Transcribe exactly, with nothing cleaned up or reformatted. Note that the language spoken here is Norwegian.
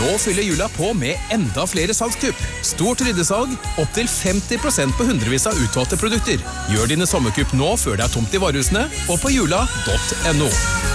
Nå fyller jula på med enda flere salgskupp. Stort ryddesalg, opp til femti prosent på hundrevis av utvalgte produkter. Gjør dine sommerkupp nå før det er tomt i varehusene, og på jula punktum no.